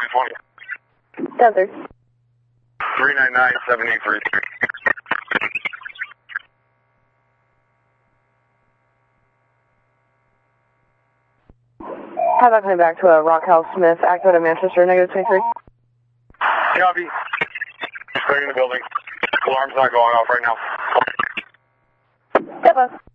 320. Desert. 399-783. How about coming back to a Rock House Smith, active at Manchester, -23? Copy. Staying in the building. Alarm's not going off right now. Yep, boss.